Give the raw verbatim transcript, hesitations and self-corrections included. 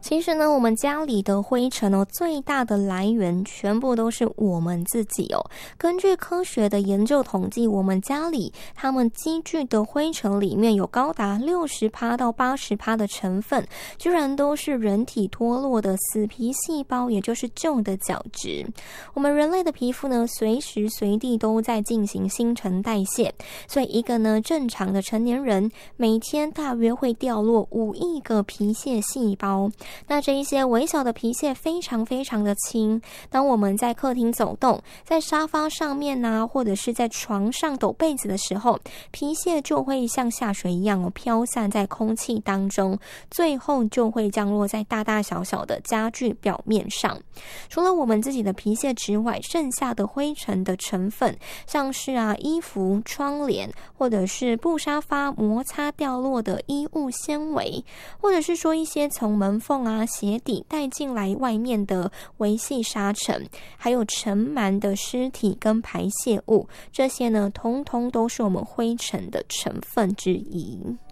其实呢，我们家里的灰尘哦，最大的来源全部都是我们自己哦。根据科学的研究统计，我们家里他们积聚的灰尘里面有高达 百分之六十 到 百分之八十 的成分，居然都是人体脱落的死皮细胞，也就是旧的角质。我们人类的皮肤呢，随时随地都在进行新陈代谢，所以一个呢正常的成年人每天大约会掉落五亿个皮屑细胞。那这一些微小的皮屑非常非常的轻，当我们在客厅走动，在沙发上面啊，或者是在床上抖被子的时候，皮屑就会像下水一样哦，飘散在空气当中，最后就会降落在大大小小的家具表面上。除了我们自己的皮屑之外，剩下的灰尘的成分，像是啊衣服、窗帘，或者是布沙发摩擦掉落的衣物纤维，或者是说一些从门缝啊、鞋底带进来外面的微细沙尘，还有尘螨的尸体跟排泄物，这些呢，通通都是我们灰尘的成分之一。